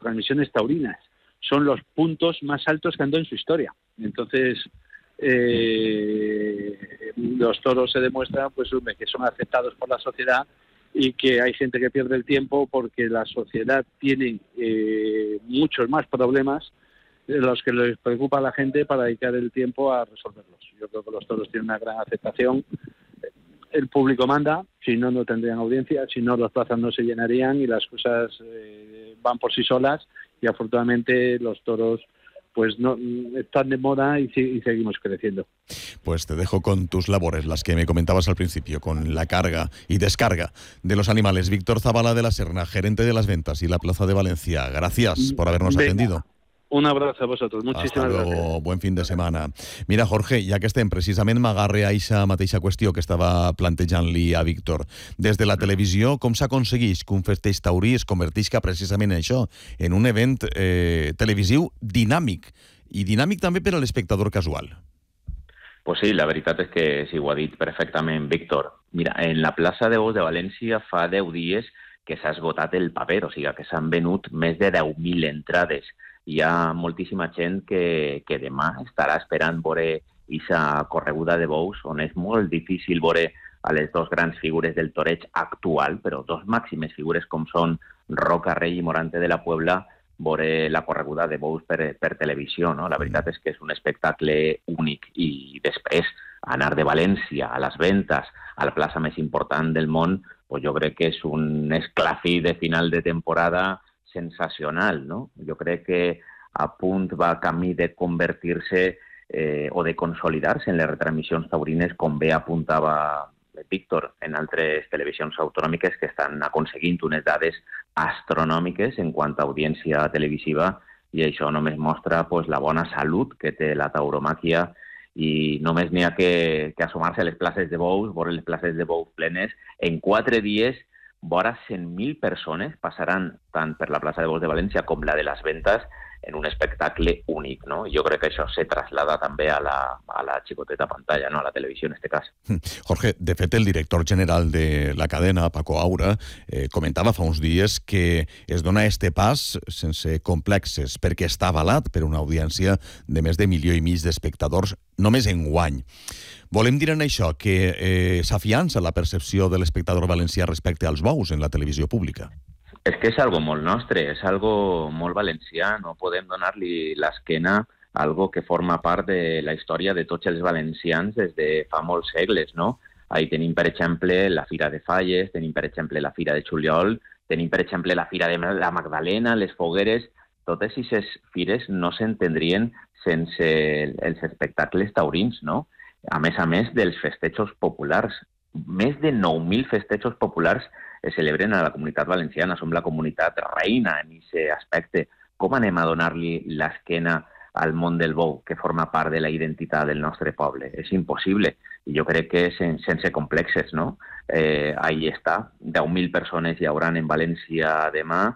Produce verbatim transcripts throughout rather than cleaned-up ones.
retransmisiones taurinas. Son los puntos más altos que han dado en su historia. Entonces, eh, los toros se demuestran pues, que son aceptados por la sociedad y que hay gente que pierde el tiempo porque la sociedad tiene eh, muchos más problemas de los que les preocupa a la gente para dedicar el tiempo a resolverlos. Yo creo que los toros tienen una gran aceptación. El público manda, si no, no tendrían audiencia, si no, las plazas no se llenarían y las cosas eh, van por sí solas y afortunadamente los toros pues no están de moda y, y seguimos creciendo. Pues te dejo con tus labores, las que me comentabas al principio, con la carga y descarga de los animales. Víctor Zavala de la Serna, gerente de las ventas y la Plaza de Valencia. Gracias por habernos Venga. atendido. Un abrazo a vosotros, muchísimas Hasta luego, gracias. buen fin de setmana. Mira, Jorge, ja que estem, precisament m'agarre a aquesta mateixa qüestió que estava plantejant-li a Víctor. Des de la televisió, com s'aconsegueix que un festeig taurí es convertisca precisament en això, en un event eh, televisiu dinàmic, i dinàmic també per a l'espectador casual? Pues sí, la veritat és que sí, ho ha dit perfectament Víctor. Mira, en la plaça de Bous de València fa deu dies que s'ha esgotat el paper, o sigui que s'han venut més de deu mil entrades. Hi ha moltíssima gent que, que demà estarà esperant veure aquesta correguda de bous, on és molt difícil veure a les dos grans figures del toreig actual, però dos màximes figures com són Roca Rei i Morante de la Puebla, veure la correguda de bous per, per televisió. No? La veritat és que és un espectacle únic. I després anar de València a les Ventas, a la plaça més important del món, pues jo crec que és un esclafí de final de temporada sensacional, no? Jo crec que a punt va camí de convertir-se eh, o de consolidar-se en les retransmissions taurines, com bé apuntava Víctor, en altres televisions autonòmiques que estan aconseguint unes dades astronòmiques en quant a audiència televisiva, i això només mostra pues, la bona salut que té la tauromàquia, i només n'hi ha que, que assomar-se a les places de bous, veure les places de bous plenes. En quatre dies vora cent mil persones passaran tant per la plaça de Bous de València com la de les Ventas en un espectacle únic, no? Jo crec que això se traslada també a la, a la xicoteta pantalla, no? A la televisió en este cas. Jorge, de fet, el director general de la cadena, Paco Aura, eh, comentava fa uns dies que es dona este pas sense complexes, perquè està avalat per una audiència de més de milió i mig d'espectadors només en guany. Volem dir en això que eh, s'afiança la percepció de l'espectador valencià respecte als bous en la televisió pública. És que és algo molt nostre, és algo molt valencià, no podem donar-li l'esquena a algo que forma part de la història de tots els valencians des de fa molts segles, no? Ahí tenim, per exemple, la Fira de Falles, tenim, per exemple, la Fira de Juliol, tenim, per exemple, la Fira de la Magdalena, les fogueres. Totes aquestes fires no s'entendrien sense els espectacles taurins, no? A més a més dels festejos populars. Més de nou mil festejos populars es celebren a la comunitat valenciana. Som la comunitat reina en aquest aspecte. Com anem a donar-li l'esquena al món del bou, que forma part de la identitat del nostre poble? És impossible. I jo crec que sen, sense complexes, no? Eh, ahí està. deu mil persones hi hauran en València demà.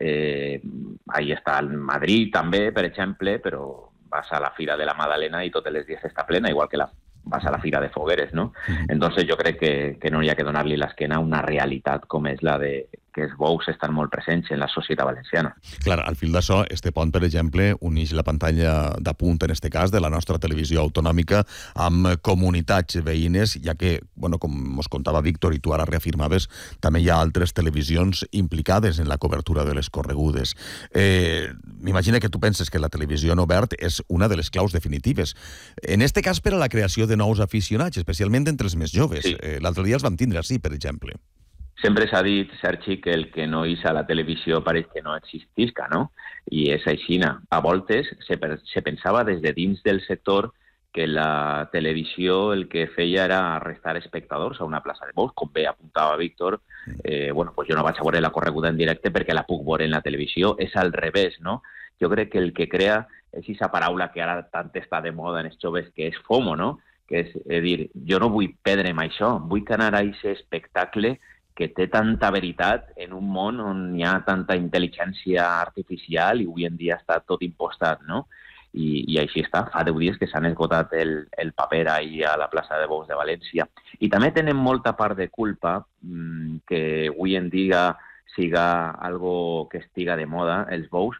Eh, ahí està el Madrid també, per exemple, però vas a la Fira de la Magdalena i totes les dies està plena, igual que la vas a la Fira de Fogueres, ¿no? Entonces jo crec que, que no hi ha que donar-li l'esquena a una realitat com és la de que els bous estan molt presents en la societat valenciana. Clar, al fil d'això, este pont, per exemple, uneix la pantalla de punt, en este cas, de la nostra televisió autonòmica amb comunitats veïnes, ja que, bueno, com ens contava Víctor i tu ara reafirmaves, també hi ha altres televisions implicades en la cobertura de les corregudes. Eh, M'imagina que tu penses que la televisió en obert és una de les claus definitives. En este cas, per a la creació de nous aficionats, especialment entre els més joves. Sí. Eh, L'altre dia els vam tindre així, per exemple. Sempre s'ha dit, Sergi, que el que no és a la televisió pareix que no existisca, no? I és aixina. A voltes se, se pensava des de dins del sector que la televisió el que feia era arrestar espectadors a una plaça de bous, com bé apuntava Víctor. Eh, bueno, pues jo no vaig a veure la correguda en directe perquè la puc veure en la televisió. És al revés, no? Jo crec que el que crea és aquesta paraula que ara tant està de moda en els joves, que és FOMO, no? Que és, és dir, jo no vull perdre'm això, vull que anar a aquest espectacle que té tanta veritat en un món on hi ha tanta intel·ligència artificial i avui en dia està tot impostat, no? I, i així està. Fa deu dies que s'han esgotat el, el paper ahir a la plaça de Bous de València. I també tenen molta part de culpa mmm, que avui en dia siga algo que estiga de moda, els bous,